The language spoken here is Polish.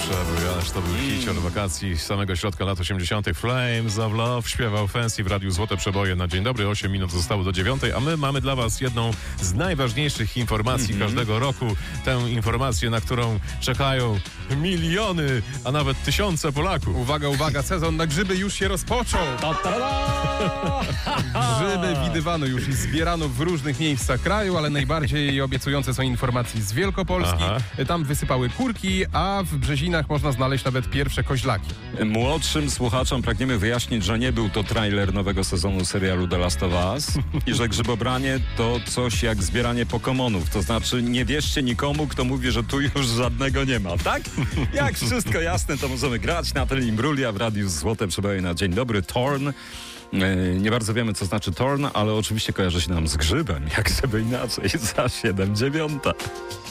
Przebył, ależ to był hicior wakacji z samego środka lat 80. Flames of Love śpiewał Fancy w Radiu Złote Przeboje na dzień dobry. 8 minut zostało do 9, a my mamy dla was jedną z najważniejszych informacji każdego roku. Tę informację, na którą czekają miliony, a nawet tysiące Polaków. Uwaga, uwaga, sezon na grzyby już się rozpoczął. Grzyby widywano już i zbierano w różnych miejscach kraju, ale najbardziej obiecujące są informacje z Wielkopolski. Aha. Tam wysypały kurki, a w Brzezinach można znaleźć nawet pierwsze koźlaki. Młodszym słuchaczom pragniemy wyjaśnić, że nie był to trailer nowego sezonu serialu The Last of Us i że grzybobranie to coś jak zbieranie Pokemonów. To znaczy nie wierzcie nikomu, kto mówi, że tu już żadnego nie ma, tak? Jak wszystko jasne, to możemy grać. Natalie Imbruglia w Radiu Złote Przeboje na dzień dobry. Torn. Nie bardzo wiemy, co znaczy torn, ale oczywiście kojarzy się nam z grzybem, jak żeby inaczej, za 7:09.